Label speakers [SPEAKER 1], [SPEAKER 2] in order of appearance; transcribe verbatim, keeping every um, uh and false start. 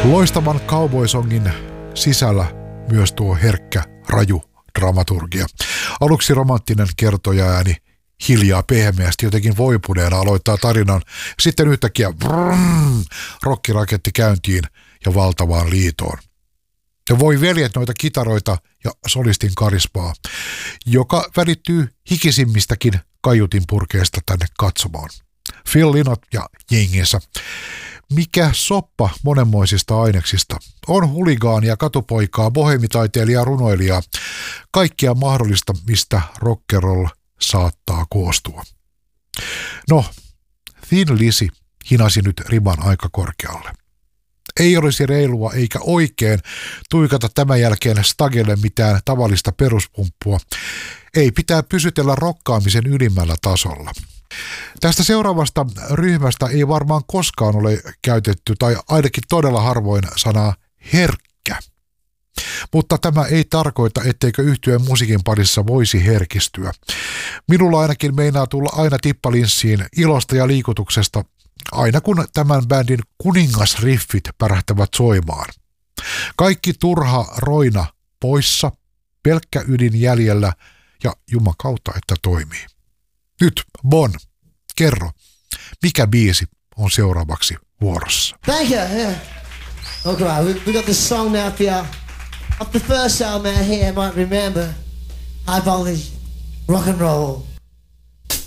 [SPEAKER 1] Loistavan cowboysongin sisällä myös tuo herkkä, raju dramaturgia. Aluksi romanttinen kertoja-ääni hiljaa pehmeästi jotenkin voipuneena aloittaa tarinan. Sitten yhtäkkiä vrrrr, rokkiraketti käyntiin ja valtavaan liitoon. Ja voi veljet noita kitaroita ja solistin karismaa, joka välittyy hikisimmistäkin kaiutin purkeesta tänne katsomaan. Phil Lynott ja jenginsä. Mikä soppa monenmoisista aineksista. On huligaania, katupoikaa, bohemitaiteilijaa, runoilijaa. Kaikkea mahdollista, mistä rock'n'roll saattaa koostua. No, Thin Lizzy hinasi nyt riman aika korkealle. Ei olisi reilua eikä oikein tuikata tämän jälkeen stagelle mitään tavallista peruspumppua. Ei pitää pysytellä rokkaamisen ylimmällä tasolla. Tästä seuraavasta ryhmästä ei varmaan koskaan ole käytetty, tai ainakin todella harvoin, sanaa herkkä. Mutta tämä ei tarkoita, etteikö yhtyeen musiikin parissa voisi herkistyä. Minulla ainakin meinaa tulla aina tippalinssiin ilosta ja liikutuksesta, aina kun tämän bändin kuningasriffit pärähtävät soimaan. Kaikki turha roina poissa, pelkkä ydin jäljellä ja jumakauta, että toimii. Nyt, Bon, kerro, mikä biisi on seuraavaksi vuorossa?
[SPEAKER 2] Thank you. Yeah. Okay, we, we got this song now for you. Off the first album out here, you might remember. High voltage rock and roll.